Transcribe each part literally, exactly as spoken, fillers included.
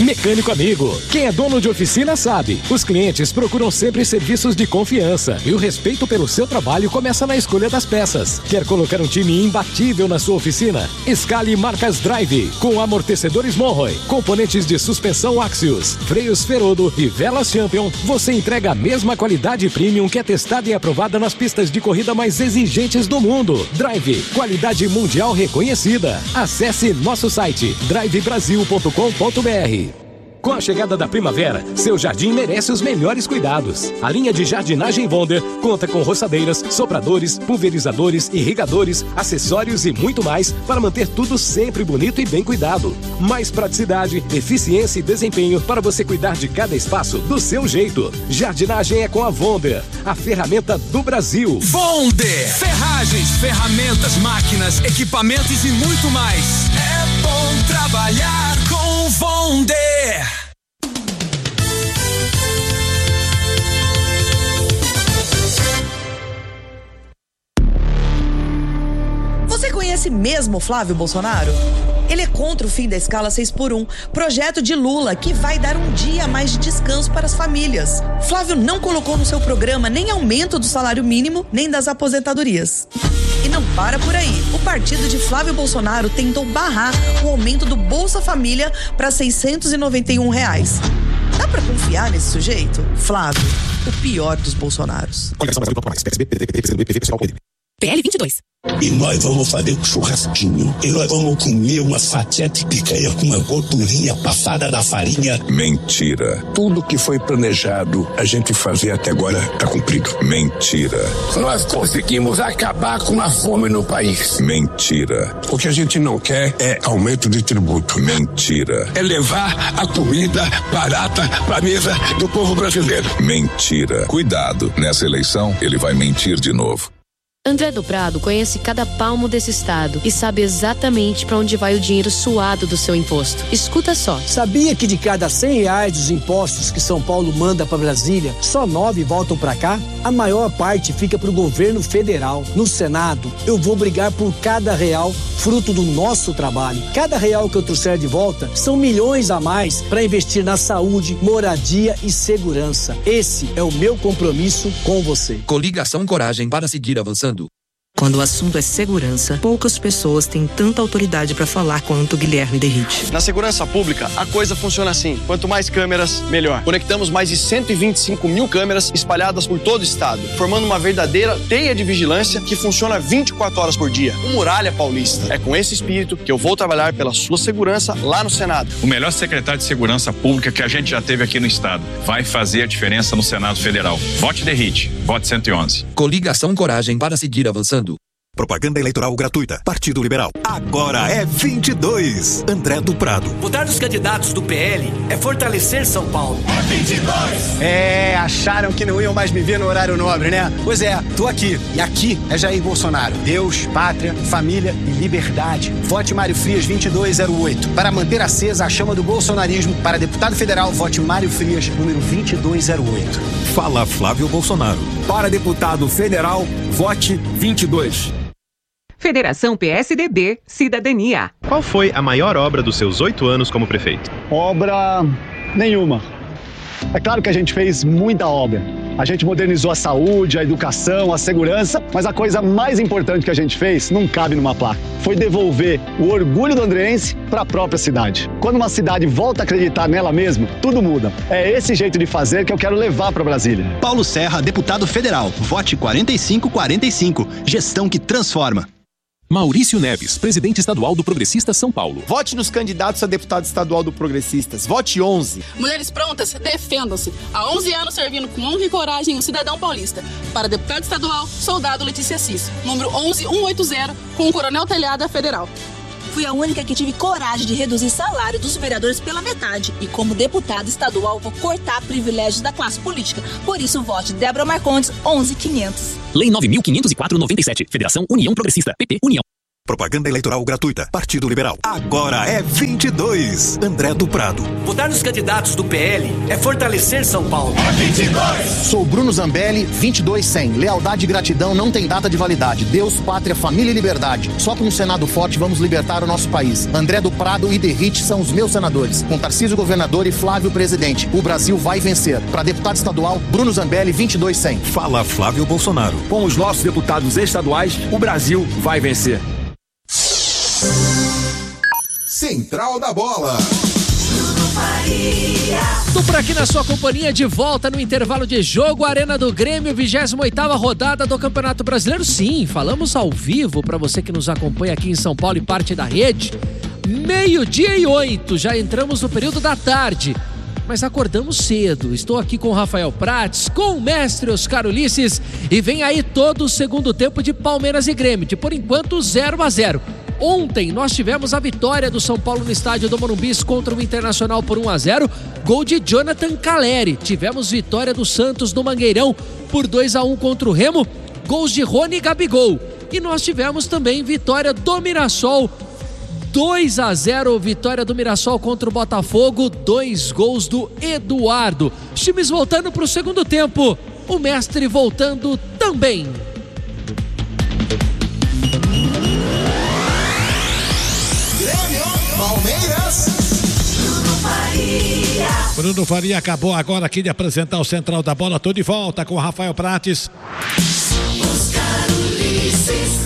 Mecânico Amigo. Quem é dono de oficina sabe. Os clientes procuram sempre serviços de confiança e o respeito pelo seu trabalho começa na escolha das peças. Quer colocar um time imbatível na sua oficina? Escale marcas Drive, com amortecedores Monroe, componentes de suspensão Axios, freios Ferodo e velas Champion. Você entrega a mesma qualidade premium que é testada e aprovada nas pistas de corrida mais exigentes do mundo. Drive, qualidade mundial reconhecida. Acesse nosso site drive brasil ponto com ponto br. Com a chegada da primavera, seu jardim merece os melhores cuidados. A linha de jardinagem Wonder conta com roçadeiras, sopradores, pulverizadores, irrigadores, acessórios e muito mais para manter tudo sempre bonito e bem cuidado. Mais praticidade, eficiência e desempenho para você cuidar de cada espaço do seu jeito. Jardinagem é com a Wonder, a ferramenta do Brasil. Wonder! Ferragens, ferramentas, máquinas, equipamentos e muito mais. É bom trabalhar com Wonder! Você conhece mesmo Flávio Bolsonaro? Ele é contra o fim da escala seis por um, projeto de Lula que vai dar um dia a mais de descanso para as famílias. Flávio não colocou no seu programa nem aumento do salário mínimo, nem das aposentadorias. E não para por aí. O partido de Flávio Bolsonaro tentou barrar o aumento do Bolsa Família para seiscentos e noventa e um reais. Dá pra confiar nesse sujeito? Flávio, o pior dos Bolsonaros. P L vinte e dois. E nós vamos fazer um churrasquinho. E nós vamos comer uma fatia de picanha com uma gordurinha passada da farinha. Mentira. Tudo que foi planejado a gente fazer até agora tá cumprido. Mentira. Nós conseguimos acabar com a fome no país. Mentira. O que a gente não quer é aumento de tributo. Mentira. É levar a comida barata pra mesa do povo brasileiro. Mentira. Cuidado, nessa eleição ele vai mentir de novo. André do Prado conhece cada palmo desse estado e sabe exatamente para onde vai o dinheiro suado do seu imposto. Escuta só. Sabia que de cada cem reais dos impostos que São Paulo manda para Brasília, só nove voltam para cá? A maior parte fica para o governo federal. No Senado, eu vou brigar por cada real, fruto do nosso trabalho. Cada real que eu trouxer de volta são milhões a mais para investir na saúde, moradia e segurança. Esse é o meu compromisso com você. Coligação Coragem para seguir avançando. Quando o assunto é segurança, poucas pessoas têm tanta autoridade para falar quanto Guilherme Derrite. Na segurança pública, a coisa funciona assim. Quanto mais câmeras, melhor. Conectamos mais de cento e vinte e cinco mil câmeras espalhadas por todo o estado, formando uma verdadeira teia de vigilância que funciona vinte e quatro horas por dia. O Muralha Paulista. É com esse espírito que eu vou trabalhar pela sua segurança lá no Senado. O melhor secretário de segurança pública que a gente já teve aqui no estado. Vai fazer a diferença no Senado Federal. Vote Derrite. Vote cento e onze. Coligação Coragem para seguir avançando. Propaganda eleitoral gratuita. Partido Liberal. Agora é vinte e dois. André do Prado. Votar nos candidatos do P L é fortalecer São Paulo. É vinte e dois. É, acharam que não iam mais me ver no horário nobre, né? Pois é, tô aqui. E aqui é Jair Bolsonaro. Deus, pátria, família e liberdade. Vote Mário Frias vinte e dois zero oito. Para manter acesa a chama do bolsonarismo, para deputado federal, vote Mário Frias, número vinte e dois zero oito. Fala Flávio Bolsonaro. Para deputado federal, vote vinte e dois. Federação P S D B, Cidadania. Qual foi a maior obra dos seus oito anos como prefeito? Obra nenhuma. É claro que a gente fez muita obra. A gente modernizou a saúde, a educação, a segurança, mas a coisa mais importante que a gente fez não cabe numa placa. Foi devolver o orgulho do andreense para a própria cidade. Quando uma cidade volta a acreditar nela mesma, tudo muda. É esse jeito de fazer que eu quero levar para Brasília. Paulo Serra, deputado federal. Vote quarenta e cinco quarenta e cinco. Gestão que transforma. Maurício Neves, presidente estadual do Progressistas São Paulo. Vote nos candidatos a deputado estadual do Progressistas. Vote onze. Mulheres prontas, defendam-se. Há onze anos servindo com honra e coragem o cidadão paulista. Para deputado estadual, soldado Letícia Assis. Número onze mil cento e oitenta, com o Coronel Telhada Federal. Fui a única que tive coragem de reduzir salário dos vereadores pela metade. E como deputada estadual, vou cortar privilégios da classe política. Por isso, vote Débora Marcondes, onze mil e quinhentos. Lei nove mil quinhentos e quatro, noventa e sete. Federação União Progressista. P T União. Propaganda eleitoral gratuita. Partido Liberal. Agora é vinte e dois. André do Prado. Votar nos candidatos do P L é fortalecer São Paulo. É vinte e dois. Sou Bruno Zambelli, vinte e dois cem. Lealdade e gratidão não tem data de validade. Deus, pátria, família e liberdade. Só com um Senado forte vamos libertar o nosso país. André do Prado e Derrite são os meus senadores. Com Tarcísio governador e Flávio presidente. O Brasil vai vencer. Para deputado estadual, Bruno Zambelli, vinte e dois cem. Fala Flávio Bolsonaro. Com os nossos deputados estaduais, o Brasil vai vencer. Central da Bola. Tô por aqui na sua companhia, de volta no intervalo de jogo, Arena do Grêmio, vigésima oitava rodada do Campeonato Brasileiro. Sim, falamos ao vivo para você que nos acompanha aqui em São Paulo e parte da rede. Meio-dia e oito, já entramos no período da tarde, mas acordamos cedo. Estou aqui com o Rafael Prates, com o mestre Oscar Ulisses, e vem aí todo o segundo tempo de Palmeiras e Grêmio, de por enquanto zero a zero. Ontem nós tivemos a vitória do São Paulo no estádio do Morumbi contra o Internacional por um a zero, gol de Jonathan Caleri. Tivemos vitória do Santos no Mangueirão por dois a um contra o Remo, gols de Rony e Gabigol. E nós tivemos também vitória do Mirassol, dois a zero, vitória do Mirassol contra o Botafogo, dois gols do Eduardo. Os times voltando para o segundo tempo, o mestre voltando também. Palmeiras. Bruno Faria. Bruno Faria acabou agora aqui de apresentar o Central da Bola. Tô de volta com o Rafael Prates. Oscar Ulisses.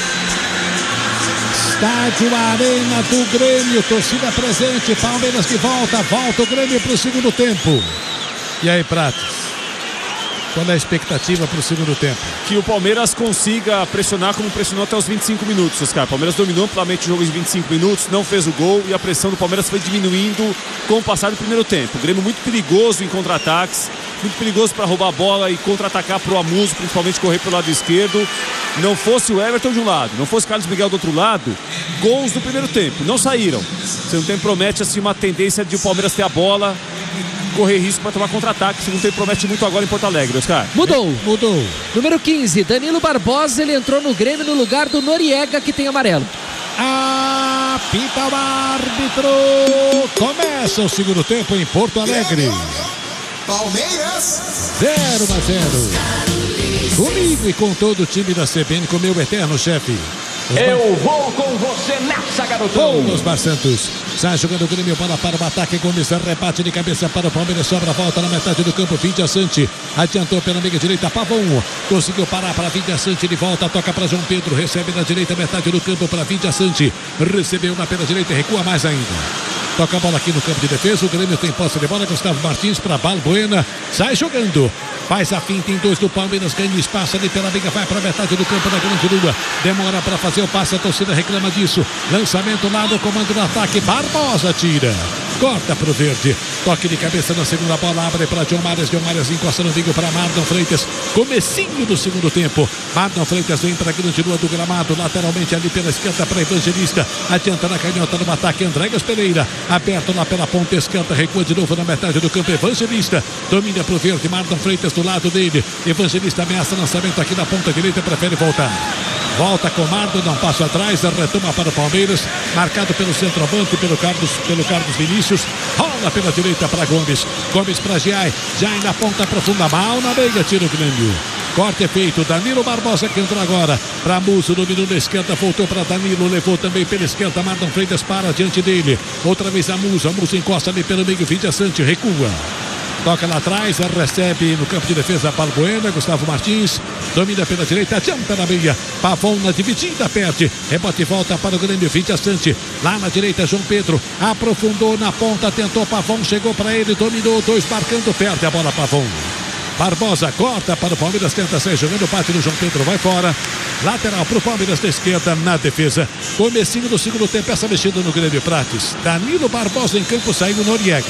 Estádio Arena do Grêmio, torcida presente, Palmeiras que volta, volta o Grêmio para o segundo tempo. E aí, Prates? Qual é a expectativa para o segundo tempo? Que o Palmeiras consiga pressionar como pressionou até os vinte e cinco minutos, Oscar. O Palmeiras dominou amplamente o jogo em vinte e cinco minutos, não fez o gol e a pressão do Palmeiras foi diminuindo com o passar do primeiro tempo. O Grêmio muito perigoso em contra-ataques, muito perigoso para roubar a bola e contra-atacar para o Amuso, principalmente correr pelo lado esquerdo. Não fosse o Everton de um lado, não fosse o Carlos Miguel do outro lado, gols no primeiro tempo, não saíram. Segundo tempo promete assim, uma tendência de o Palmeiras ter a bola, correr risco para tomar contra-ataque. Segundo tempo promete muito agora em Porto Alegre, Oscar. Mudou. É, mudou. Número quinze, Danilo Barbosa, ele entrou no Grêmio no lugar do Noriega, que tem amarelo. Apita o árbitro. Começa o segundo tempo em Porto Alegre. Palmeiras. zero a zero. Comigo e com todo o time da C B N, com meu eterno chefe. Eu vou com você nessa, garotão. Osmar Santos. Sai jogando o Grêmio, bola para o ataque. Gomes rebate de cabeça para o Palmeiras. Sobra a volta na metade do campo. Vidia Sante adiantou pela meia direita. Pavão conseguiu parar para Vidia Sante. De volta, toca para João Pedro. Recebe na direita, metade do campo para Vidia Sante. Recebeu na pela direita e recua mais ainda. Toca a bola aqui no campo de defesa. O Grêmio tem posse de bola. Gustavo Martins para Balbuena. Sai jogando. Faz a finta em dois do Palmeiras. Ganha espaço ali pela meia. Vai para a metade do campo da Grande Lua. Demora para fazer o passe. A torcida reclama disso. Lançamento lá no comando do ataque. Barbosa tira. Corta para o verde. Toque de cabeça na segunda bola. Abre para John Marias. John Marias encosta no bico para Marlon Freitas. Comecinho do segundo tempo. Marlon Freitas vem para a Grande Lua do gramado. Lateralmente ali pela esquerda para Evangelista. Adianta na canhota no ataque. Andrégas Pereira. Aberto lá pela ponta esquerda. Recua de novo na metade do campo. Evangelista. Domina para o verde. Marlon Freitas do lado dele. Evangelista ameaça lançamento aqui na ponta direita. Prefere voltar. Volta com Marlon. Não passa atrás. Retoma para o Palmeiras. Marcado pelo centroavante. Pelo Carlos, pelo Carlos Vinícius. Rola pela direita para Gomes. Gomes para Giai. Giai na ponta profunda. Mal na meia. Tira o Grêmio. Corte é feito. Danilo Barbosa que entra agora para Musso. Dominou na esquerda. Voltou para Danilo. Levou também pela esquerda. Marlon Freitas para diante dele. Outra vez a Musso. A Musso encosta ali pelo meio. Vidia Sante recua. Toca lá atrás, recebe no campo de defesa Balbuena, Gustavo Martins, domina pela direita, adianta na meia, Pavão na dividida, perde, rebote e volta para o Grêmio, Vidia Sante, lá na direita João Pedro, aprofundou na ponta, tentou Pavão, chegou para ele, dominou, dois marcando, perde a bola Pavão. Barbosa corta para o Palmeiras, tenta sair jogando, bate no João Pedro, vai fora. Lateral para o Palmeiras da esquerda na defesa. Comecinho do segundo tempo, essa mexida no Grêmio Prates. Danilo Barbosa em campo, saiu Noriega.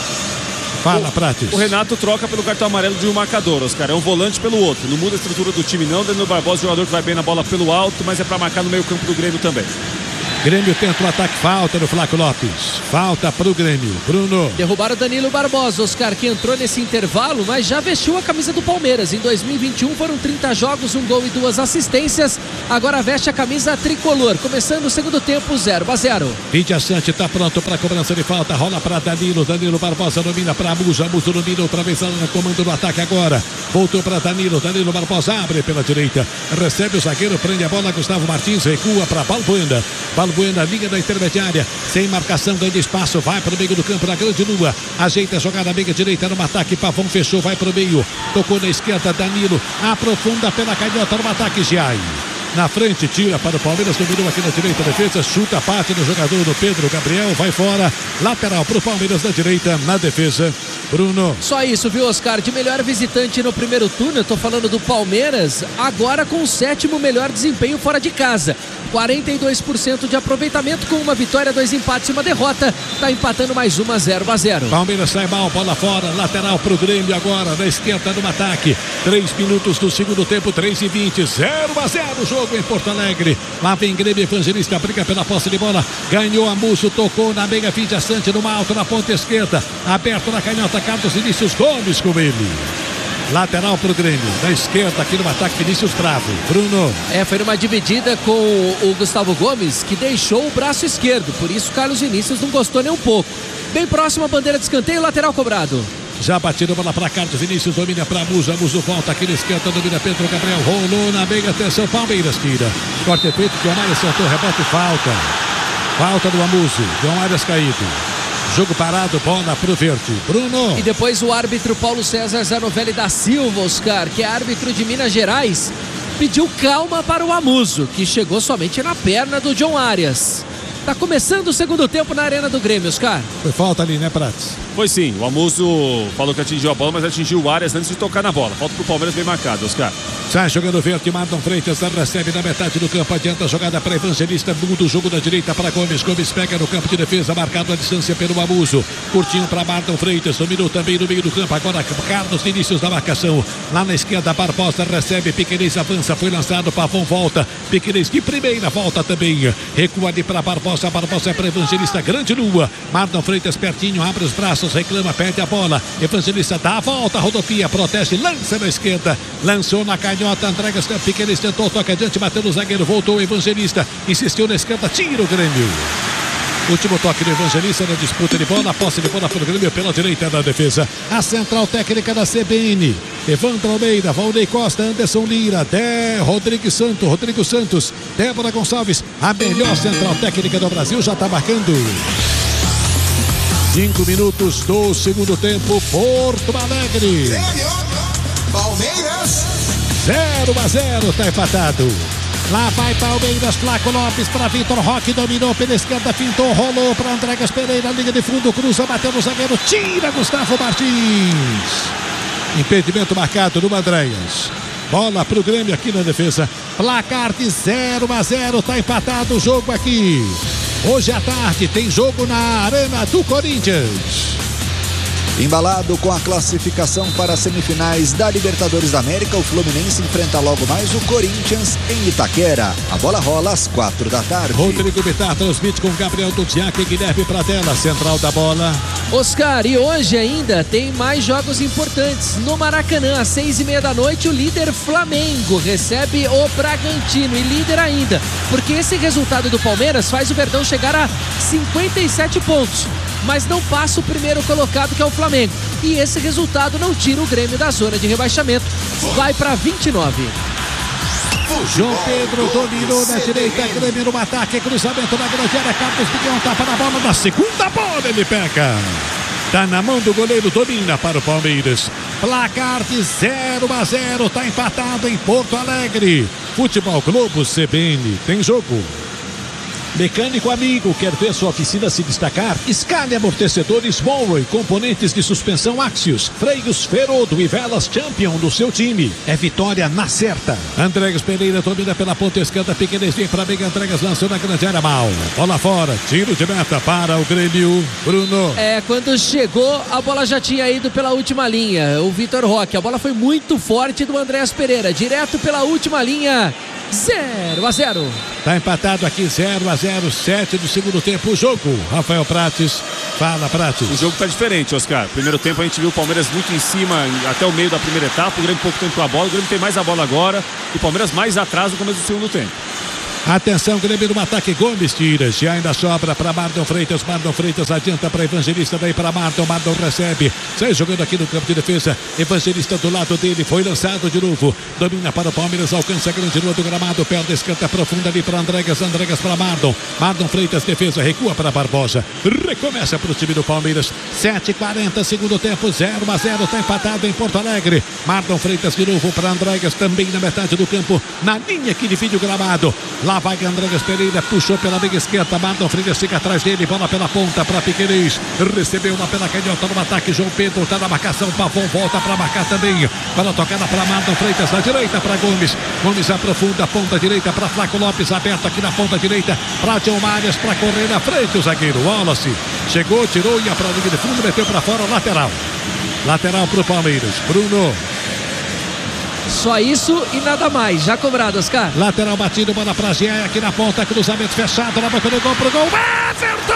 Fala, Prates. O Renato troca pelo cartão amarelo de um marcador, Oscar. É um volante pelo outro. Não muda a estrutura do time, não. Danilo Barbosa, jogador que vai bem na bola pelo alto, mas é para marcar no meio campo do Grêmio também. Grêmio tenta o ataque, falta no Flaco Lopes. Falta pro Grêmio. Bruno. Derrubaram o Danilo Barbosa, Oscar, que entrou nesse intervalo, mas já vestiu a camisa do Palmeiras. Em dois mil e vinte e um foram trinta jogos, um gol e duas assistências. Agora veste a camisa tricolor. Começando o segundo tempo, zero a zero. Vidia Sante tá pronto para cobrança de falta. Rola para Danilo. Danilo Barbosa domina para Musa. Musa domina outra vez no comando do ataque agora. Voltou para Danilo. Danilo Barbosa abre pela direita. Recebe o zagueiro, prende a bola. Gustavo Martins recua para Balbuena. Balbuena, linha da intermediária. Sem marcação, ganha espaço. Vai para o meio do campo na grande lua. Ajeita a jogada meia direita no ataque. Pavão fechou, vai para o meio. Tocou na esquerda, Danilo. Aprofunda pela canhota no ataque, Giai. Na frente, tira para o Palmeiras, dominou aqui na direita, defesa, chuta, parte do jogador do Pedro Gabriel, vai fora, lateral para o Palmeiras na direita, na defesa, Bruno. Só isso, viu, Oscar? De melhor visitante no primeiro turno, eu tô falando do Palmeiras, agora com o sétimo melhor desempenho fora de casa. quarenta e dois por cento de aproveitamento com uma vitória, dois empates e uma derrota. Tá empatando mais uma, zero a zero. Palmeiras sai mal, bola fora, lateral pro Grêmio agora, na esquerda no ataque. três minutos do segundo tempo, três e vinte, zero a zero, jogo em Porto Alegre. Lá vem Grêmio, Evangelista, briga pela posse de bola. Ganhou a Musso, tocou na meia, Vidia Sante no alto, na ponta esquerda. Aberto na canhota, Carlos Vinícius Gomes com ele. Lateral pro Grêmio, na esquerda aqui no ataque, Vinícius Travo. Bruno. É, foi numa dividida com o Gustavo Gomes, que deixou o braço esquerdo, por isso Carlos Vinícius não gostou nem um pouco. Bem próximo a bandeira de escanteio, lateral cobrado. Já batido bola para Carlos Vinícius, domina para Musa, Musa volta aqui na esquerda, domina Pedro Gabriel, rolou na meia, atenção, Palmeiras tira. Corte feito, João Arias acertou, rebote, falta. Falta do Amuso, João Arias caído. Jogo parado, bola pro Verde. Bruno. E depois o árbitro Paulo César Zanovelli da Silva, Oscar, que é árbitro de Minas Gerais, pediu calma para o Amuso, que chegou somente na perna do João Arias. Tá começando o segundo tempo na Arena do Grêmio, Oscar. Foi falta ali, né, Prates? Foi sim, o Amuso falou que atingiu a bola, mas atingiu o Arias antes de tocar na bola. Falta pro Palmeiras bem marcado, Oscar. Sai jogando Verde, Marlon Freitas recebe na metade do campo, adianta a jogada para Evangelista, muda o jogo da direita para Gomes, Gomes pega no campo de defesa, marcado a distância pelo Amuso, curtinho para Marlon Freitas, dominou também no meio do campo, agora Carlos Vinícius da marcação, lá na esquerda Barbosa recebe, Piquerez avança, foi lançado, Pavão volta, Piquerez de primeira volta também, recua ali para Barbosa, Barbosa é para Evangelista, grande lua, Marlon Freitas pertinho, abre os braços, reclama, perde a bola, Evangelista dá a volta, rodopia, protege, lança na esquerda, lançou na canhota, entrega, Piquerez tentou, toca adiante, bateu no zagueiro, voltou o Evangelista, insistiu na esquerda, tira o Grêmio. Último toque do Evangelista na disputa de bola, posse de bola para o Grêmio pela direita da defesa. A central técnica da C B N, Evandro Almeida, Valnei Costa, Anderson Lira, Dé, Rodrigo Santos, Rodrigo Santos, Débora Gonçalves, a melhor central técnica do Brasil, já está marcando. Cinco minutos do segundo tempo, Porto Alegre. Palmeiras. zero a zero, tá empatado. Lá vai Palmeiras, Flaco Lopes para Vitor Roque, dominou pela esquerda, fintou, rolou para Andréas Pereira, linha de fundo, cruza, bateu no zagueiro, tira Gustavo Martins. Impedimento marcado no Andréas. Bola pro Grêmio aqui na defesa. Placar de zero a zero, tá empatado o jogo aqui. Hoje à tarde tem jogo na Arena do Corinthians. Embalado com a classificação para as semifinais da Libertadores da América, o Fluminense enfrenta logo mais o Corinthians em Itaquera. A bola rola às quatro da tarde. Rodrigo Bittar transmite com Gabriel Duziak e Guilherme Pradella, central da bola. Oscar, e hoje ainda tem mais jogos importantes. No Maracanã, às seis e meia da noite, o líder Flamengo recebe o Bragantino, e líder ainda, porque esse resultado do Palmeiras faz o Verdão chegar a cinquenta e sete pontos. Mas não passa o primeiro colocado, que é o Flamengo. E esse resultado não tira o Grêmio da zona de rebaixamento. Vai para vinte e nove. João Pedro dominou na direita, Grêmio no ataque, cruzamento na grande área, Carlos Miguel tapa na bola, na segunda bola ele pega. Tá na mão do goleiro, domina para o Palmeiras. Placar de zero a zero, tá empatado em Porto Alegre. Futebol Globo C B N, tem jogo. Mecânico amigo, quer ver sua oficina se destacar? Escale amortecedores Monroe, componentes de suspensão Axios, freios Ferodo e velas Champion do seu time. É vitória na certa. Andréas Pereira domina pela ponta esquerda, Piquerez vem para Mega, Andréas lançou na grande área, mal. Bola fora, tiro de meta para o Grêmio. Bruno. É, quando chegou, a bola já tinha ido pela última linha. O Vitor Roque, a bola foi muito forte do Andréas Pereira, direto pela última linha. zero a zero. Tá empatado aqui zero a zero, sete do segundo tempo o jogo. Rafael Prates, fala Prates. O jogo tá diferente, Oscar. Primeiro tempo a gente viu o Palmeiras muito em cima até o meio da primeira etapa, o Grêmio pouco tempo com a bola, o Grêmio tem mais a bola agora e o Palmeiras mais atrás no começo do segundo tempo. Atenção, Grêmio no ataque, Gomes tira, já ainda sobra para Marlon Freitas, Marlon Freitas adianta para Evangelista, daí para Marlon, Marlon recebe, sai jogando aqui no campo de defesa, Evangelista do lado dele, foi lançado de novo, domina para o Palmeiras, alcança a grande lua do gramado, perde a escanta profunda ali para Andregas, Andregas para Marlon, Marlon Freitas, defesa, recua para Barbosa, recomeça para o time do Palmeiras, sete e quarenta, segundo tempo, zero a zero, está empatado em Porto Alegre, Marlon Freitas de novo para Andregas, também na metade do campo, na linha que divide o gramado, lá vai Andregas Pereira, puxou pela meia esquerda, Marlon Freitas fica atrás dele, bola pela ponta para Piquerez, recebeu uma pela canhota no ataque, João Pedro está na marcação, Pavon volta para marcar também, para a tocada para Marlon Freitas, na direita para Gomes, Gomes aprofunda, ponta direita para Flaco Lopes, aberto aqui na ponta direita, para John Marias, para correr na frente o zagueiro, Wallace, chegou, tirou, ia para a linha de fundo, meteu para fora, lateral, lateral para o Palmeiras, Bruno. Só isso e nada mais. Já cobrado, Oscar. Lateral batido, bola pra Gier aqui na ponta, cruzamento fechado na boca do gol pro gol. Everton!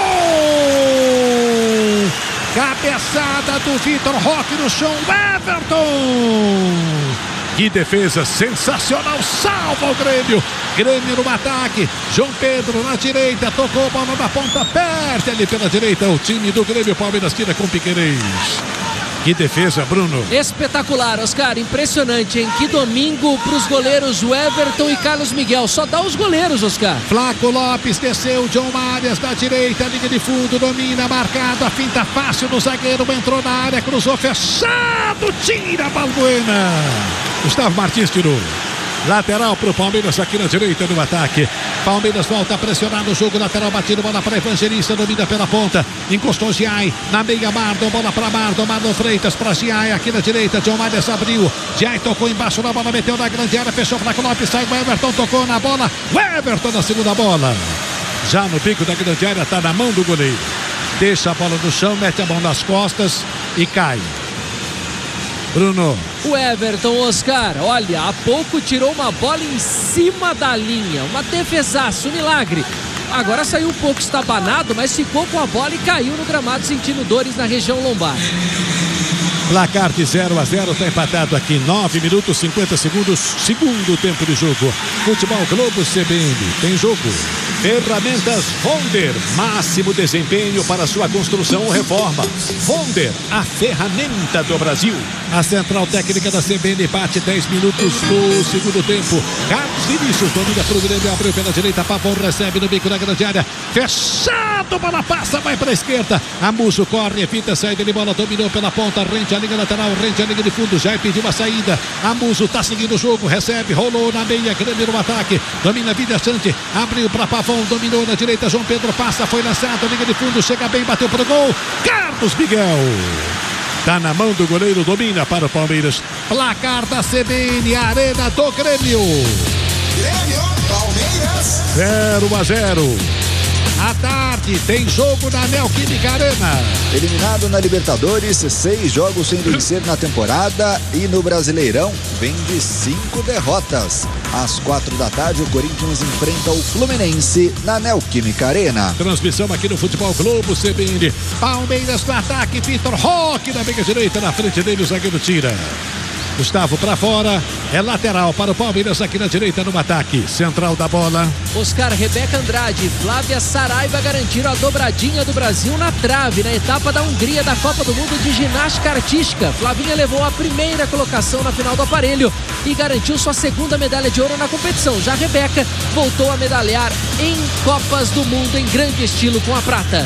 Cabeçada do Vitor Roque no chão. Everton! Que defesa sensacional, salva o Grêmio. Grêmio no ataque. João Pedro na direita, tocou a bola na ponta, perde ali pela direita. O time do Grêmio, Palmeiras tira com Piquerez. Que defesa, Bruno. Espetacular, Oscar. Impressionante, hein? Que domingo para os goleiros Everton e Carlos Miguel. Só dá os goleiros, Oscar. Flaco Lopes desceu, John Marias da direita, linha de fundo, domina, marcado, a finta fácil do zagueiro, entrou na área, cruzou, fechado, tira a Balbuena. Gustavo Martins tirou. Lateral para o Palmeiras aqui na direita no ataque. Palmeiras volta a pressionar no jogo. Lateral batido, bola para Evangelista, domina pela ponta. Encostou Giai, na meia Marlon, bola para Marlon, Marlon Freitas para Giai aqui na direita. John Marias abriu. Giai tocou embaixo na bola, meteu na grande área, fechou para o Lopes, sai o Everton, tocou na bola. O Everton na segunda bola. Já no pico da grande área, está na mão do goleiro. Deixa a bola no chão, mete a mão nas costas e cai. Bruno. O Everton, Oscar, olha, há pouco tirou uma bola em cima da linha, uma defesaça, um milagre. Agora saiu um pouco estabanado, mas ficou com a bola e caiu no gramado sentindo dores na região lombar. Placar de zero a zero, está empatado aqui, nove minutos, cinquenta segundos, segundo tempo de jogo. Futebol Globo C B N, tem jogo. Ferramentas Vonder, máximo desempenho para sua construção ou reforma. Vonder, a ferramenta do Brasil. A central técnica da C B N bate dez minutos no segundo tempo. Carlos Vinícius domina para o Grêmio, abriu pela direita, Pavon recebe no bico da grande área. Fechado, bola passa, vai para a esquerda. Amuso corre, evita, saída de bola, dominou pela ponta, rente a linha lateral, rente a linha de fundo, já pediu a saída. Amuso tá seguindo o jogo, recebe, rolou na meia, Grêmio no ataque, domina Vida Sante, abriu para Pavon, dominou na direita, João Pedro passa, foi lançado, linha de fundo, chega bem, bateu pro gol, Carlos Miguel. Tá na mão do goleiro, domina para o Palmeiras. Placar da C B N, Arena do Grêmio. Grêmio, Palmeiras. zero a zero. À tarde tem jogo na Neoquímica Arena. Eliminado na Libertadores, seis jogos sem vencer na temporada e no Brasileirão vem de cinco derrotas. Às quatro da tarde o Corinthians enfrenta o Fluminense na Neoquímica Arena. Transmissão aqui no Futebol Globo C B N. Palmeiras no ataque, Vitor Roque na meia direita, na frente dele o zagueiro tira. Gustavo para fora, é lateral para o Palmeiras aqui na direita no ataque. Central da bola. Oscar, Rebeca Andrade, Flávia Saraiva garantiram a dobradinha do Brasil na trave na etapa da Hungria da Copa do Mundo de Ginástica Artística. Flavinha levou a primeira colocação na final do aparelho e garantiu sua segunda medalha de ouro na competição. Já Rebeca voltou a medalhar em Copas do Mundo em grande estilo com a prata.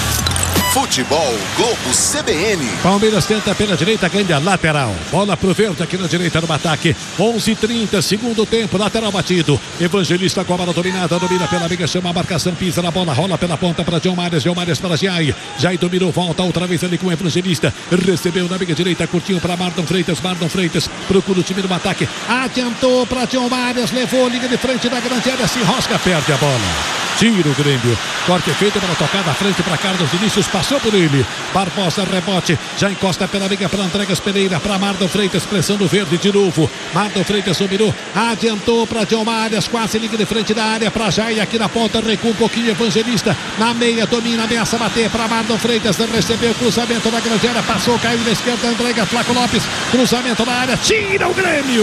Futebol Globo C B N. Palmeiras tenta pela direita, ganha lateral. Bola pro verde aqui na direita no ataque. onze e trinta, segundo tempo, lateral batido. Evangelista com a bola dominada, domina pela amiga, chama a marcação, pisa na bola, rola pela ponta para John Marias, John Marias para Giai. Giai dominou, volta outra vez ali com o Evangelista. Recebeu na amiga direita, curtinho para Marlon Freitas, Marlon Freitas procura o time no ataque. Adiantou para John Marias, levou linha de frente da grande área, se enrosca, perde a bola. Tira o Grêmio. Corte feito para tocar da frente para Carlos Vinícius. Passou por ele. Barbosa, rebote. Já encosta pela liga para Andregas Pereira. Para Mardon Freitas. Pressão do verde de novo. Mardon Freitas dominou. Adiantou para John Marias. Quase liga de frente da área para Jair. Aqui na ponta. Recua um pouquinho. Evangelista. Na meia. Domina. Ameaça bater para Mardon Freitas. Recebeu o cruzamento da grande área. Passou. Caiu na esquerda. Andregas. Flaco Lopes. Cruzamento na área. Tira o Grêmio.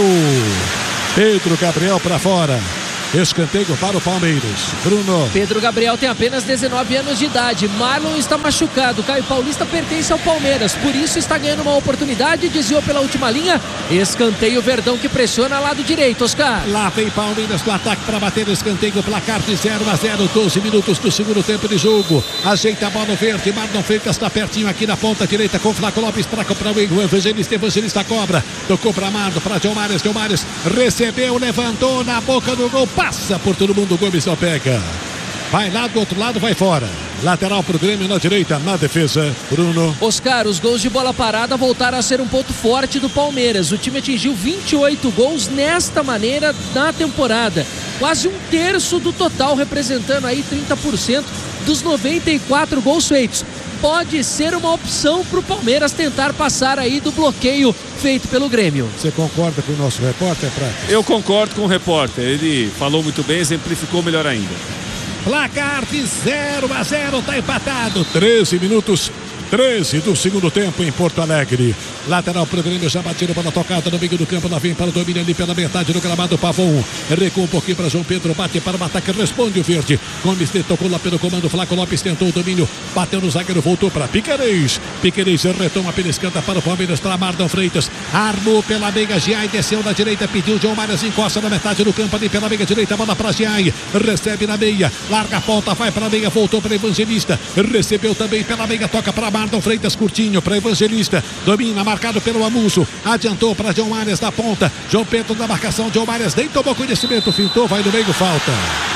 Pedro Gabriel para fora. Escanteio para o Palmeiras. Bruno. Pedro Gabriel tem apenas dezenove anos de idade. Marlon está machucado. Caio Paulista pertence ao Palmeiras. Por isso está ganhando uma oportunidade. Desviou pela última linha. Escanteio Verdão que pressiona lado direito, Oscar. Lá vem Palmeiras do ataque para bater escanteio. Placar de zero a zero. doze minutos do segundo tempo de jogo. Ajeita a bola verde. Marlon Freitas está pertinho aqui na ponta direita com Flaco Lopes para comprar o Evangelista. Evangelista cobra. Tocou para Marlon. Para Delmares. Delmares recebeu. Levantou na boca do gol. Passa por todo mundo, Gomes não pega. Vai lá do outro lado, vai fora. Lateral pro Grêmio na direita, na defesa. Bruno. Oscar, os gols de bola parada voltaram a ser um ponto forte do Palmeiras. O time atingiu vinte e oito gols nesta maneira na temporada. Quase um terço do total, representando aí trinta por cento dos noventa e quatro gols feitos. Pode ser uma opção para o Palmeiras tentar passar aí do bloqueio feito pelo Grêmio. Você concorda com o nosso repórter, Prato? Eu concordo com o repórter. Ele falou muito bem, exemplificou melhor ainda. Placar de zero a zero, tá empatado. treze minutos. treze do segundo tempo em Porto Alegre. Lateral para o Grêmio, já batido para a tocada no meio do campo. Lá vem para o domínio ali pela metade do gramado. Pavon recua um pouquinho para João Pedro. Bate para o ataque, responde o verde. Gomes tocou lá pelo comando. Flaco Lopes tentou o domínio. Bateu no zagueiro, voltou para Piquerez. Piquerez retoma pela esquerda para o Palmeiras. Para Mardon Freitas. Armou pela meia. Giai desceu na direita. Pediu John Marias. Encosta na metade do campo ali pela meia direita. Bola para Giai. Recebe na meia. Larga a ponta. Vai para a meia. Voltou para Evangelista. Recebeu também pela meia. Toca para Mardon Freitas, curtinho para Evangelista, domina, marcado pelo Amuso, adiantou para John Marias da ponta, João Pedro da marcação, John Marias nem tomou conhecimento, fintou, vai no meio, falta.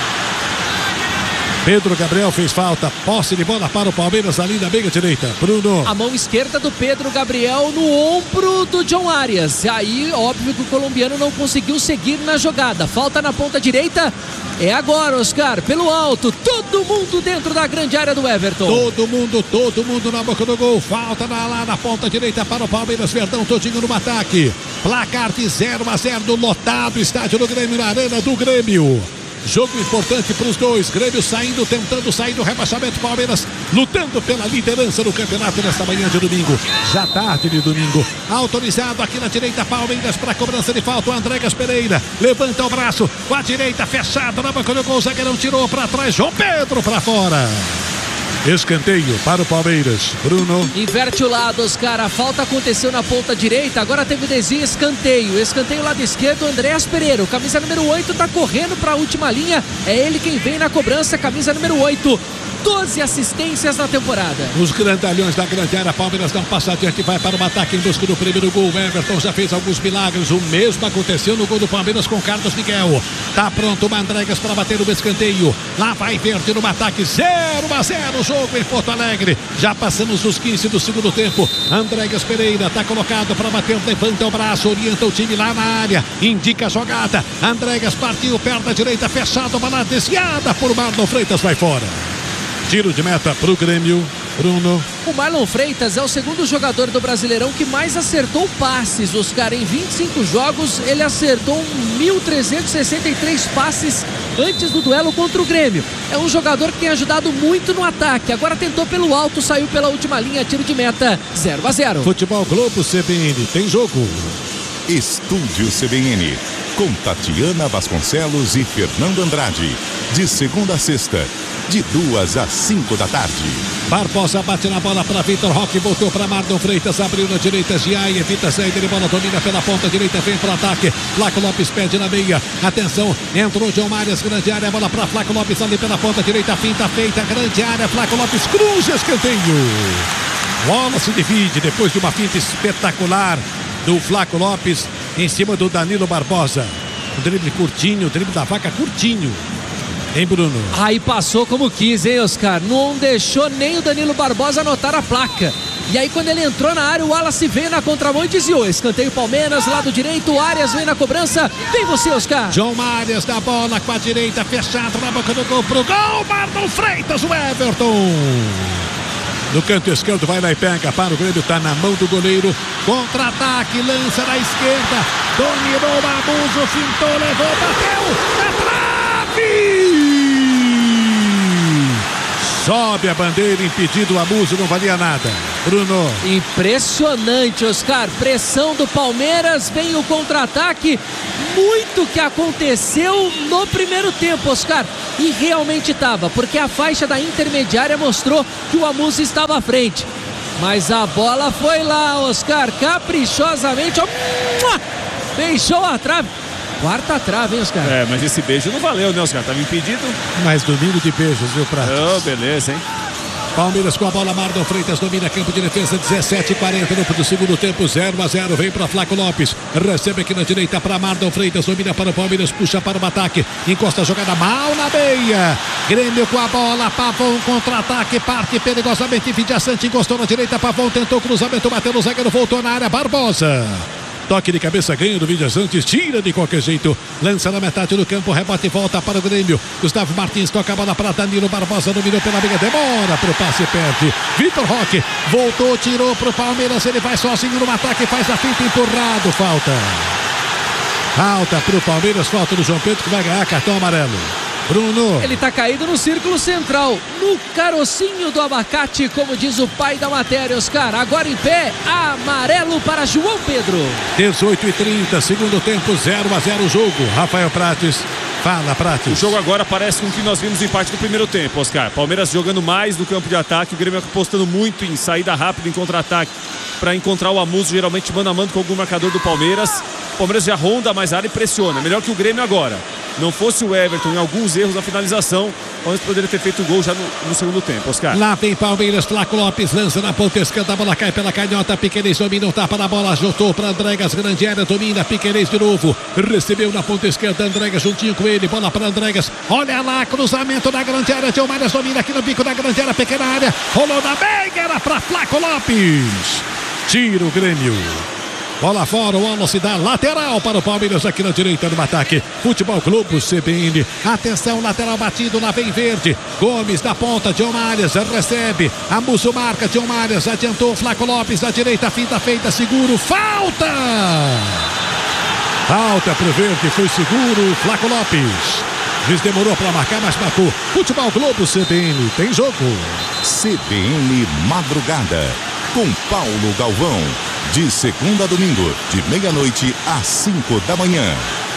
Pedro Gabriel fez falta, posse de bola para o Palmeiras ali na meia direita. Bruno. A mão esquerda do Pedro Gabriel no ombro do John Arias. E aí, óbvio que o colombiano não conseguiu seguir na jogada. Falta na ponta direita. É agora, Oscar, pelo alto. Todo mundo dentro da grande área do Everton. Todo mundo, todo mundo na boca do gol. Falta na, lá na ponta direita para o Palmeiras. Verdão todinho no ataque. Placar de zero a zero, lotado estádio do Grêmio, na arena do Grêmio. Jogo importante para os dois. Grêmio saindo, tentando sair do rebaixamento. Palmeiras lutando pela liderança do campeonato nesta manhã de domingo. Já tarde de domingo. Autorizado aqui na direita. Palmeiras para cobrança de falta. O Andregas Pereira levanta o braço. Com a direita fechada na boca do gol. O zagueirão tirou para trás. João Pedro para fora. Escanteio para o Palmeiras. Bruno. Inverte o lado, Oscar. A falta aconteceu na ponta direita. Agora teve o desvio, escanteio. Escanteio lado esquerdo, Andreas Pereira. O camisa número oito está correndo para a última linha. É ele quem vem na cobrança. Camisa número oito. doze assistências na temporada. Os grandalhões da grande área. Palmeiras dá um passo adiante, vai para o ataque em busca do primeiro gol. O Everton já fez alguns milagres. O mesmo aconteceu no gol do Palmeiras com Carlos Miguel. Tá pronto o Andregas para bater o escanteio. Lá vai Verde no ataque. zero a zero o jogo em Porto Alegre. Já passamos os quinze do segundo tempo. Andregas Pereira tá colocado para bater. Levanta o braço, orienta o time lá na área. Indica a jogada. Andregas partiu, perna direita, fechado, bola desviada por Marlon Freitas, vai fora. Tiro de meta para o Grêmio. Bruno. O Marlon Freitas é o segundo jogador do Brasileirão que mais acertou passes. Oscar, em vinte e cinco jogos, ele acertou mil trezentos e sessenta e três passes antes do duelo contra o Grêmio. É um jogador que tem ajudado muito no ataque. Agora tentou pelo alto, saiu pela última linha, tiro de meta, zero a zero. Futebol Globo C B N, tem jogo. Estúdio C B N, com Tatiana Vasconcelos e Fernando Andrade. De segunda a sexta, de duas às cinco da tarde. Barbosa bate na bola para Vitor Roque, voltou para Mardon Freitas, abriu na direita, Giai, evita a saída de bola, domina pela ponta direita, vem para o ataque, Flaco Lopes pede na meia, atenção, entrou John Marias, grande área, bola para Flaco Lopes ali pela ponta direita, finta feita, grande área, Flaco Lopes cruza, escanteio. Bola se divide depois de uma finta espetacular do Flaco Lopes em cima do Danilo Barbosa. O drible curtinho, o drible da vaca curtinho. Hein, Bruno? Aí passou como quis, hein, Oscar? Não deixou nem o Danilo Barbosa anotar a placa. E aí quando ele entrou na área, o Wallace veio na contramão e desviou. Escanteio Palmeiras, lado direito, o Arias vem na cobrança. Vem você, Oscar. João Arias da bola com a direita, fechado na boca do gol pro gol. Marlon Freitas, o Everton. No canto esquerdo, vai lá e pega para o Grêmio, tá na mão do goleiro. Contra-ataque, lança na esquerda. Dominou o Abuso, fintou, levou, bateu. Na trave! Sobe a bandeira, impedido o abuso, não valia nada. Bruno. Impressionante, Oscar. Pressão do Palmeiras, vem o contra-ataque. Muito que aconteceu no primeiro tempo, Oscar. E realmente estava, porque a faixa da intermediária mostrou que o Amuso estava à frente. Mas a bola foi lá, Oscar, caprichosamente. Ó, beijou a trave. Quarta trave, hein, Oscar? É, mas esse beijo não valeu, né, Oscar? Tava impedido. Mais domingo de beijos, viu, Prato? Oh, beleza, hein? Palmeiras com a bola, Marlon Freitas domina campo de defesa, dezessete e quarenta no segundo tempo, zero a zero, vem para Flaco Lopes, recebe aqui na direita para Marlon Freitas, domina para o Palmeiras, puxa para o ataque, encosta a jogada mal na meia, Grêmio com a bola, Pavão, contra-ataque, parte perigosamente, Vidia Sante encostou na direita, Pavão tentou cruzamento, bateu no zagueiro, voltou na área, Barbosa. Toque de cabeça, ganha do Vidia Santos, tira de qualquer jeito, lança na metade do campo, rebote e volta para o Grêmio. Gustavo Martins toca a bola para Danilo Barbosa, dominou pela meia, demora para o passe, perde. Vitor Roque voltou, tirou para o Palmeiras, ele vai sozinho no ataque, faz a finta, empurrado, falta. Falta para o Palmeiras, falta do João Pedro que vai ganhar cartão amarelo. Bruno. Ele tá caído no círculo central, no carocinho do abacate, como diz o pai da matéria, Oscar. Agora em pé, amarelo para João Pedro. dezoito e trinta, segundo tempo, zero a zero o jogo. Rafael Prates, fala, Prates. O jogo agora parece com o que nós vimos em parte do primeiro tempo, Oscar. Palmeiras jogando mais no campo de ataque, o Grêmio apostando muito em saída rápida, em contra-ataque, para encontrar o Amuso, geralmente mano a mano com algum marcador do Palmeiras. O Palmeiras já ronda mais a área e pressiona, melhor que o Grêmio agora. Não fosse o Everton em alguns erros na finalização, o Palmeiras poderia ter feito o gol já no, no segundo tempo, Oscar. Lá vem Palmeiras, Flaco Lopes lança na ponta esquerda, a bola cai pela canhota, Piquerez domina, o tapa na bola, juntou para Andregas, grande área, domina, Piquerez de novo, recebeu na ponta esquerda, Andregas juntinho com ele, bola para Andregas, olha lá, cruzamento na grande área, João Marias domina aqui no bico da grande área, pequena área, rolou na meia, era para Flaco Lopes, tira o Grêmio. Bola fora, o Wallace dá lateral para o Palmeiras aqui na direita no ataque. Futebol Clube C B N. Atenção, lateral batido, lá vem Verde. Gomes da ponta, John Marias recebe. Amuso marca, John Marias adiantou. Flaco Lopes da direita, finta feita, seguro. Falta! Falta pro Verde, foi seguro. Flaco Lopes. Juiz demorou para marcar, mas marcou. Futebol Globo C B N, tem jogo. C B N Madrugada, com Paulo Galvão. De segunda a domingo, de meia-noite às cinco da manhã.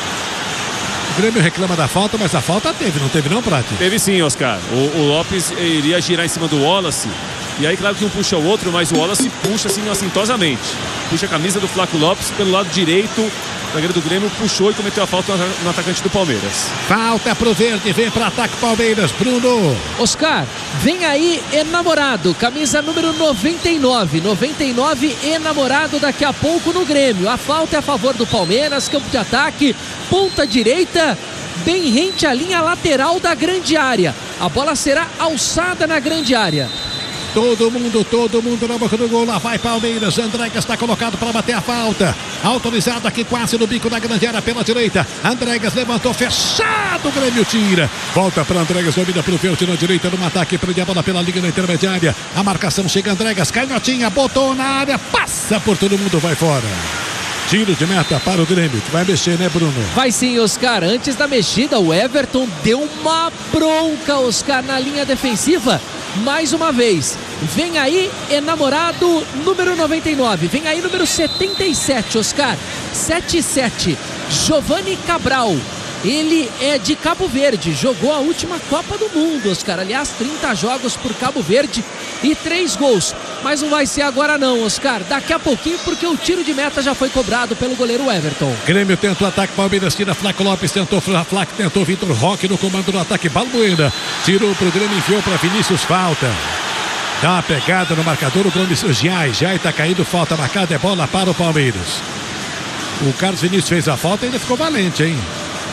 O Grêmio reclama da falta, mas a falta teve, não teve não, Prati? Teve sim, Oscar. O, o Lopes iria girar em cima do Wallace. E aí, claro que um puxa o outro, mas o Wallace puxa assim assintosamente. Puxa a camisa do Flaco Lopes pelo lado direito. O zagueiro do Grêmio puxou e cometeu a falta no atacante do Palmeiras. Falta pro Verde, vem para ataque Palmeiras, Bruno. Oscar, vem aí enamorado, camisa número noventa e nove. noventa e nove enamorado daqui a pouco no Grêmio. A falta é a favor do Palmeiras, campo de ataque, ponta direita, bem rente à linha lateral da grande área. A bola será alçada na grande área. Todo mundo, todo mundo na boca do gol. Lá vai Palmeiras. Andregas está colocado para bater a falta. Autorizado aqui quase no bico da grande área pela direita. Andregas levantou, fechado. O Grêmio tira. Volta para Andregas, domina para o Verde na direita. No ataque, prende a bola pela linha na intermediária. A marcação chega, Andregas, canhotinha, botou na área, passa por todo mundo, vai fora. Tiro de meta para o Grêmio, que vai mexer, né, Bruno? Vai sim, Oscar. Antes da mexida, o Everton deu uma bronca, Oscar, na linha defensiva. Mais uma vez, vem aí enamorado número noventa e nove, vem aí número setenta e sete, Oscar, setenta e sete, Giovanni Cabral. Ele é de Cabo Verde, jogou a última Copa do Mundo, Oscar. Aliás, trinta jogos por Cabo Verde e três gols. Mas não vai ser agora não, Oscar. Daqui a pouquinho, porque o tiro de meta já foi cobrado pelo goleiro Everton. Grêmio tenta o ataque, Palmeiras tira, Flaco Lopes tentou, Flaco tentou, Vitor Roque no comando do ataque, Balbuena. Tirou pro Grêmio, enfiou para Vinícius, falta. Dá uma pegada no marcador, o Gomes, Jai, Jai tá caído, falta marcada, é bola para o Palmeiras. O Carlos Vinícius fez a falta e ainda ficou valente, hein?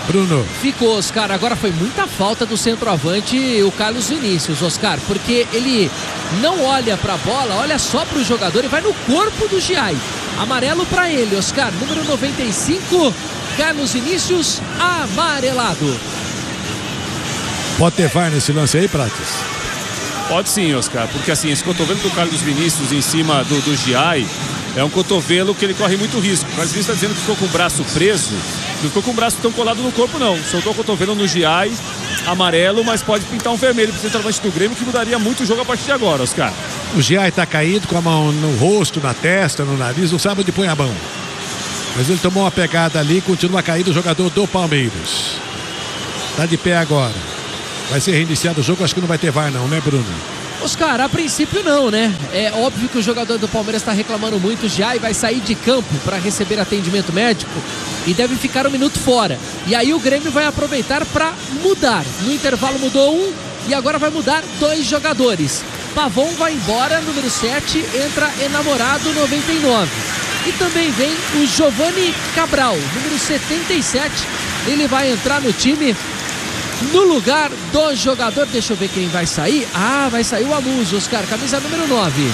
Bruno. Ficou, Oscar. Agora foi muita falta do centroavante, o Carlos Vinícius, Oscar, porque ele não olha pra bola, olha só pro jogador e vai no corpo do Giai. Amarelo pra ele, Oscar. Número noventa e cinco, Carlos Vinícius, amarelado. Pode ter V A R nesse lance aí, Prates? Pode sim, Oscar, porque assim, esse cotovelo do Carlos Vinícius em cima do, do Giai é um cotovelo que ele corre muito risco. O Carlos Vinícius está dizendo que ficou com o braço preso, não ficou com o braço tão colado no corpo, não. Soltou o cotovelo no Giai, amarelo, mas pode pintar um vermelho para o centroavante do Grêmio, que mudaria muito o jogo a partir de agora, Oscar. O Giai está caído com a mão no rosto, na testa, no nariz, não sabe onde põe a mão. Mas ele tomou uma pegada ali, continua caído o jogador do Palmeiras. Está de pé agora. Vai ser reiniciado o jogo, acho que não vai ter V A R não, né, Bruno? Oscar, a princípio não, né? É óbvio que o jogador do Palmeiras está reclamando muito já e vai sair de campo para receber atendimento médico e deve ficar um minuto fora. E aí o Grêmio vai aproveitar para mudar. No intervalo mudou um e agora vai mudar dois jogadores. Pavon vai embora, número sete, entra Enamorado, noventa e nove. E também vem o Giovanni Cabral, número setenta e sete. Ele vai entrar no time no lugar do jogador, deixa eu ver quem vai sair. Ah, vai sair o Amuso, Oscar, camisa número nove.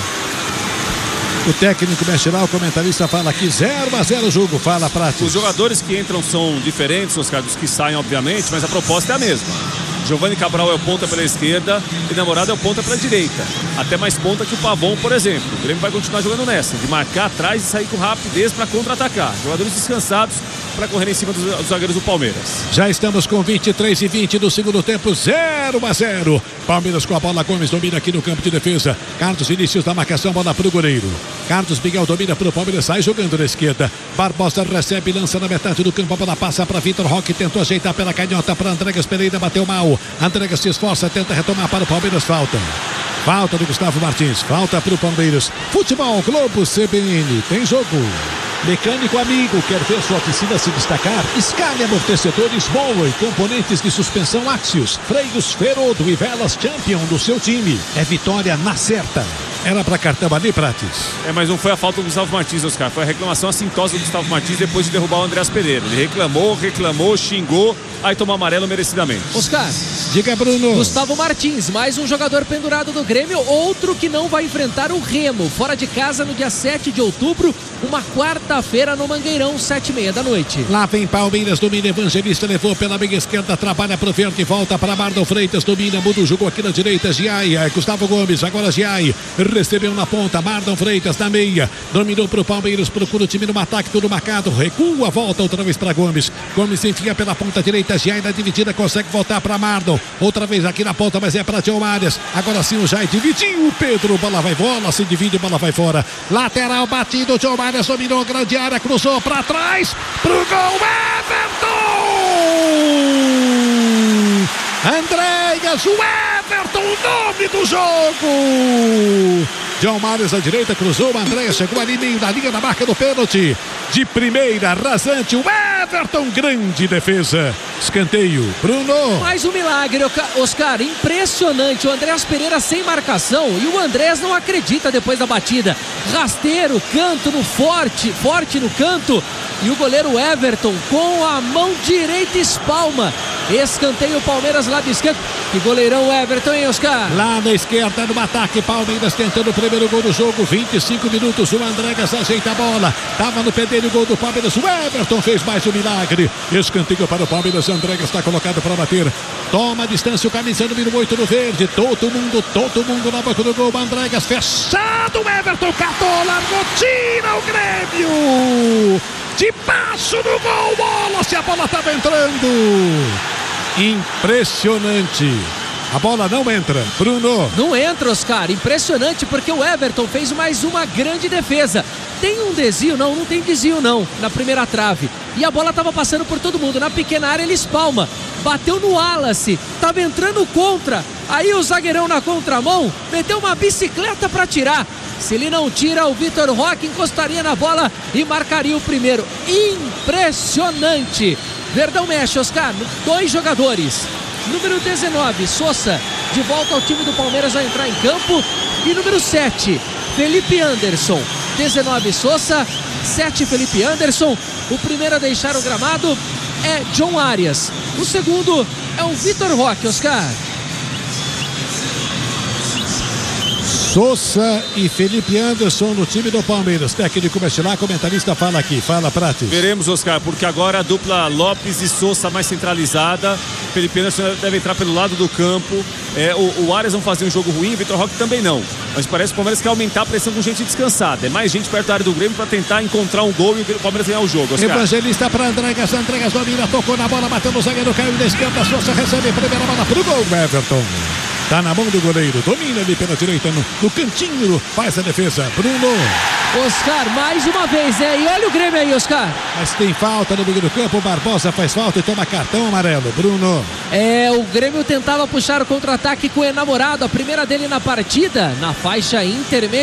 O técnico mexe lá, o comentarista fala aqui zero a zero o jogo, fala Prates. Os jogadores que entram são diferentes, Oscar, dos que saem, obviamente, mas a proposta é a mesma. Giovanni Cabral é o ponta pela esquerda e Namorado é o ponta pela direita. Até mais ponta que o Pavon, por exemplo. O Grêmio vai continuar jogando nessa, de marcar atrás e sair com rapidez para contra-atacar. Jogadores descansados para correr em cima dos, dos zagueiros do Palmeiras. Já estamos com vinte e três e vinte do segundo tempo, zero a zero. Palmeiras com a bola, Gomes domina aqui no campo de defesa. Carlos Vinícius da marcação, bola para o goleiro. Carlos Miguel domina para o Palmeiras, sai jogando na esquerda. Barbosa recebe, lança na metade do campo, a bola passa para Vitor Roque, tentou ajeitar pela canhota para Andregas Pereira, bateu mal. Andregas se esforça, tenta retomar para o Palmeiras, falta. Falta do Gustavo Martins, falta para o Palmeiras. Futebol Globo C B N, tem jogo. Mecânico amigo, quer ver sua oficina se destacar? Escale amortecedores Boa e componentes de suspensão Axios, freios Ferodo e velas Champion do seu time. É vitória na certa. Era para cartão ali, Prates. É, mas não foi a falta do Gustavo Martins, Oscar. Foi a reclamação assintosa do Gustavo Martins depois de derrubar o Andreas Pereira. Ele reclamou, reclamou, xingou, aí tomou amarelo merecidamente. Oscar, diga, Bruno. Gustavo Martins, mais um jogador pendurado do Grêmio, outro que não vai enfrentar o Remo, fora de casa no dia sete de outubro, uma quarta-feira no Mangueirão, sete e meia da noite. Lá vem Palmeiras, domina Evangelista, levou pela meia esquerda, trabalha pro verde, volta para Mardon Freitas, domina, muda o jogo aqui na direita, Giai, Gustavo Gomes, agora Giai, recebeu na ponta, Mardon Freitas na meia, dominou pro Palmeiras, procura o time no ataque, tudo marcado, recua, volta outra vez para Gomes, Gomes enfia pela ponta direita, Giai na dividida, consegue voltar para Mardon, outra vez aqui na ponta, mas é para Tião Arias, agora sim o Giai dividiu, Pedro, bola vai, bola se divide, bola vai fora, lateral batido, Tião Arias dominou, grande área, cruzou para trás, pro gol, Everton! Andréas, o Everton, o nome do jogo! João Marius à direita, cruzou, o Andréas chegou ali meio da linha da marca do pênalti. De primeira, rasante, o Everton, grande defesa. Escanteio, Bruno. Mais um milagre, Oscar, impressionante. O Andreas Pereira sem marcação e o Andrés não acredita depois da batida. Rasteiro, canto no forte, forte no canto. E o goleiro Everton com a mão direita espalma. Escanteio, Palmeiras lado esquerdo. Que goleirão Everton, hein, Oscar? Lá na esquerda no ataque, Palmeiras tentando o primeiro gol do jogo, vinte e cinco minutos, o Andreas ajeita a bola, tava no pé dele o gol do Palmeiras, o Everton fez mais um milagre, escanteio para o Palmeiras, Andreas está colocado para bater, toma a distância o camisa número oito no verde, todo mundo, todo mundo na boca do gol, Andreas fechado, o Everton catou, largou, tira o Grêmio, de baixo do gol, bola, se a bola estava entrando, impressionante. A bola não entra, Bruno. Não entra, Oscar. Impressionante, porque o Everton fez mais uma grande defesa. Tem um desvio? Não, não tem desvio não, na primeira trave. E a bola estava passando por todo mundo. Na pequena área ele espalma. Bateu no Wallace, estava entrando contra. Aí o zagueirão na contramão meteu uma bicicleta para tirar. Se ele não tira, o Vitor Roque encostaria na bola e marcaria o primeiro. Impressionante. Verdão mexe, Oscar. Dois jogadores. Número dezenove, Sousa, de volta ao time do Palmeiras a entrar em campo. E número sete, Felipe Anderson. dezenove, Sousa, sete, Felipe Anderson. O primeiro a deixar o gramado é John Arias. O segundo é o Vitor Roque, Oscar. Sousa e Felipe Anderson no time do Palmeiras. Técnico mexe lá, comentarista fala aqui. Fala, Prates. Veremos, Oscar, porque agora a dupla Lopes e Sousa mais centralizada. Felipe Anderson deve entrar pelo lado do campo. É, o, o Arias não fazia um jogo ruim, o Vitor Roque também não. Mas parece que o Palmeiras quer aumentar a pressão com gente descansada. É mais gente perto da área do Grêmio para tentar encontrar um gol e o Palmeiras ganhar o jogo, Oscar. Evangelista para Andregas. Andregas domina, tocou na bola, bateu no zagueiro, caiu na esquerda. Sousa recebe a primeira bola pro gol, Everton. Tá na mão do goleiro, domina ali pela direita, no, no cantinho, faz a defesa, Bruno. Oscar, mais uma vez, né? E olha o Grêmio aí, Oscar. Mas tem falta no meio do campo, o Barbosa faz falta e toma cartão amarelo, Bruno. É, o Grêmio tentava puxar o contra-ataque com o enamorado, a primeira dele na partida, na faixa intermédia.